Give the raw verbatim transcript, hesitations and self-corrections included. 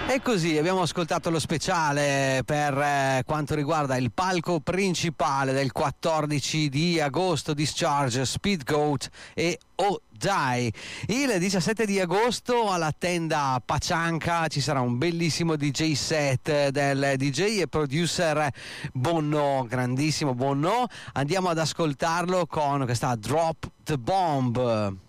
E così abbiamo ascoltato lo speciale per eh, quanto riguarda il palco principale del quattordici di agosto, Discharge, Speed Goat e Oh Die. Il diciassette di agosto alla tenda Pacianca ci sarà un bellissimo D J set del D J e producer Bono, grandissimo Bono. Andiamo ad ascoltarlo con questa Drop the Bomb.